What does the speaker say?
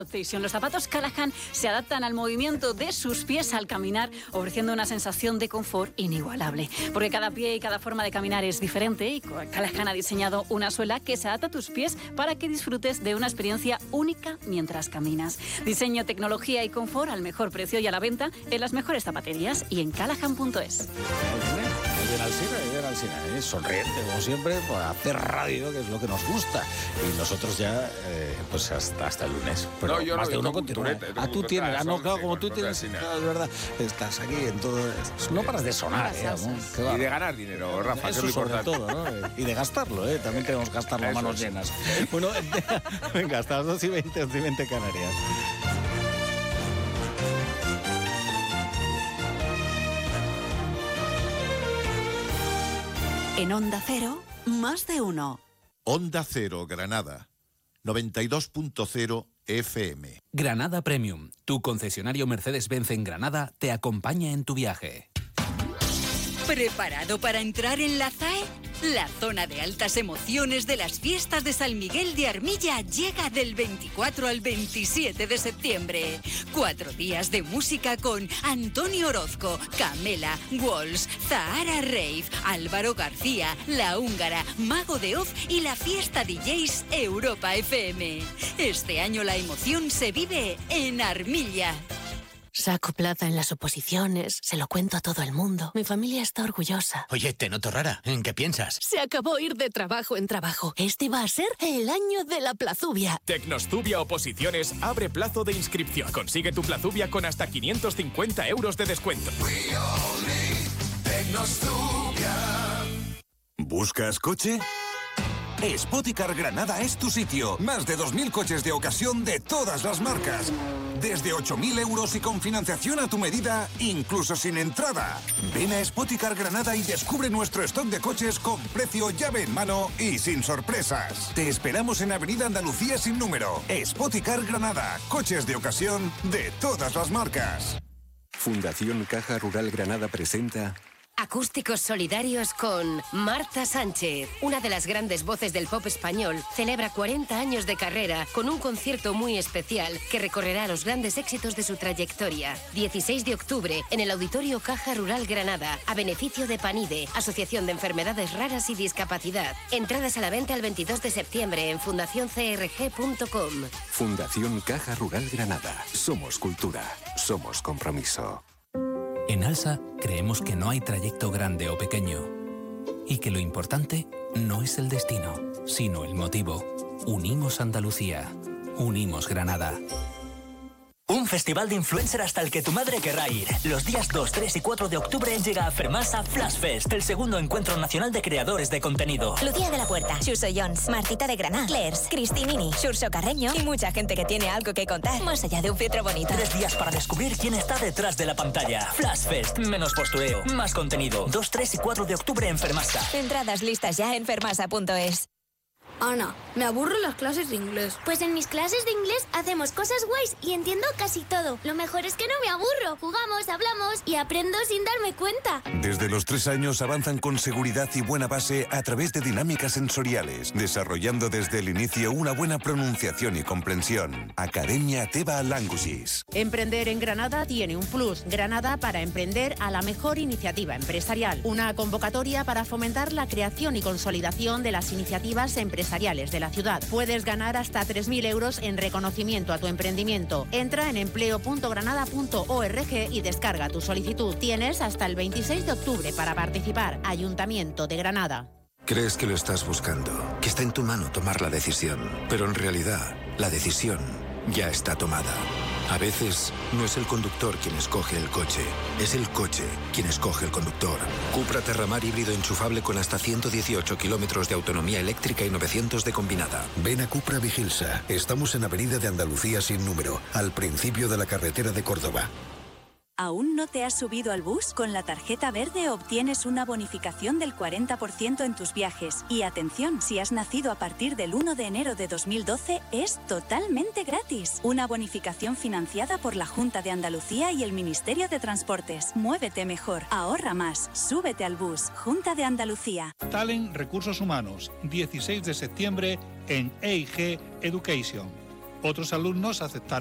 Los zapatos Callahan se adaptan al movimiento de sus pies al caminar, ofreciendo una sensación de confort inigualable. Porque cada pie y cada forma de caminar es diferente y Callahan ha diseñado una suela que se adapta a tus pies para que disfrutes de una experiencia única mientras caminas. Diseño, tecnología y confort al mejor precio y a la venta en las mejores zapaterías y en callahan.es. Bien Alsina, sonriente como siempre, pues hacer radio, que es lo que nos gusta. Y nosotros ya, pues hasta el lunes. Pero no, yo más no, de uno yo continúa. Tú tienes, no, claro, como tú tienes, claro, es verdad, estás aquí en todo. No paras de sonar, y de ganar dinero, Rafa, eso que es lo sobre importante. todo, ¿no? Y de gastarlo, también queremos gastarlo a manos llenas. Bueno, venga, hasta las 2:20, 11:20 Canarias. En Onda Cero, más de uno. Onda Cero, Granada. 92.0 FM. Granada Premium, tu concesionario Mercedes-Benz en Granada, te acompaña en tu viaje. ¿Preparado para entrar en la ZAE? La zona de altas emociones de las fiestas de San Miguel de Armilla llega del 24 al 27 de septiembre. 4 días de música con Antonio Orozco, Camela, Walls, Zahara Rave, Álvaro García, La Húngara, Mago de Oz y la fiesta DJs Europa FM. Este año la emoción se vive en Armilla. Saco plaza en las oposiciones, se lo cuento a todo el mundo. Mi familia está orgullosa. Oye, te noto rara. ¿En qué piensas? Se acabó ir de trabajo en trabajo. Este va a ser el año de la plazubia. Tecnostubia Oposiciones abre plazo de inscripción. Consigue tu plazubia con hasta 550 euros de descuento. ¿Buscas coche? Spoticar Granada es tu sitio. Más de 2.000 coches de ocasión de todas las marcas. Desde 8.000 euros y con financiación a tu medida, incluso sin entrada. Ven a Spoticar Granada y descubre nuestro stock de coches con precio llave en mano y sin sorpresas. Te esperamos en Avenida Andalucía sin número. Spoticar Granada. Coches de ocasión de todas las marcas. Fundación Caja Rural Granada presenta... Acústicos solidarios con Marta Sánchez, una de las grandes voces del pop español, celebra 40 años de carrera con un concierto muy especial que recorrerá los grandes éxitos de su trayectoria. 16 de octubre en el Auditorio Caja Rural Granada, a beneficio de PANIDE, Asociación de Enfermedades Raras y Discapacidad. Entradas a la venta el 22 de septiembre en fundacioncrg.com. Fundación Caja Rural Granada. Somos cultura, somos compromiso. En ALSA creemos que no hay trayecto grande o pequeño y que lo importante no es el destino, sino el motivo. Unimos Andalucía, unimos Granada. Un festival de influencer hasta el que tu madre querrá ir. Los días 2, 3 y 4 de octubre llega a Fermasa Flash Fest, el segundo encuentro nacional de creadores de contenido. Lucía de la Puerta, Xuso Jones, Martita de Granada, Clairs, Cristinini, Xurxo Carreño y mucha gente que tiene algo que contar, más allá de un filtro bonito. 3 días para descubrir quién está detrás de la pantalla. Flash Fest, menos postureo, más contenido. 2, 3 y 4 de octubre en Fermasa. Entradas listas ya en fermasa.es. Ana, me aburro las clases de inglés. Pues en mis clases de inglés hacemos cosas guays y entiendo casi todo. Lo mejor es que no me aburro. Jugamos, hablamos y aprendo sin darme cuenta. Desde los 3 años avanzan con seguridad y buena base a través de dinámicas sensoriales, desarrollando desde el inicio una buena pronunciación y comprensión. Academia Teva Languages. Emprender en Granada tiene un plus. Granada para emprender a la mejor iniciativa empresarial. Una convocatoria para fomentar la creación y consolidación de las iniciativas empresariales de la ciudad. Puedes ganar hasta 3.000 euros en reconocimiento a tu emprendimiento. Entra en empleo.granada.org y descarga tu solicitud. Tienes hasta el 26 de octubre para participar. Ayuntamiento de Granada. Crees que lo estás buscando, que está en tu mano tomar la decisión, pero en realidad la decisión ya está tomada. A veces no es el conductor quien escoge el coche, es el coche quien escoge el conductor. Cupra Terramar híbrido enchufable con hasta 118 kilómetros de autonomía eléctrica y 900 de combinada. Ven a Cupra Vigilsa. Estamos en Avenida de Andalucía sin número, al principio de la carretera de Córdoba. ¿Aún no te has subido al bus? Con la tarjeta verde obtienes una bonificación del 40% en tus viajes. Y atención, si has nacido a partir del 1 de enero de 2012, es totalmente gratis. Una bonificación financiada por la Junta de Andalucía y el Ministerio de Transportes. Muévete mejor, ahorra más, súbete al bus. Junta de Andalucía. Talent Recursos Humanos, 16 de septiembre en EIG Education. Otros alumnos aceptaron